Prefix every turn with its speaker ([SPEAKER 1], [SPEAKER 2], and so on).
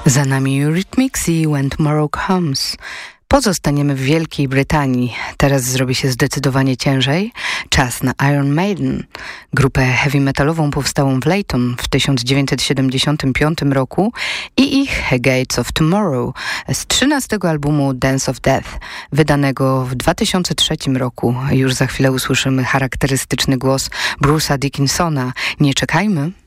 [SPEAKER 1] Za nami Eurythmics i When Tomorrow Comes. Pozostaniemy w Wielkiej Brytanii. Teraz zrobi się zdecydowanie ciężej. Czas na Iron Maiden. Grupę heavy metalową powstałą w Leyton w 1975 roku i ich Gates of Tomorrow z 13 albumu Dance of Death, wydanego w 2003 roku. Już za chwilę usłyszymy charakterystyczny głos Bruce'a Dickinsona. Nie czekajmy.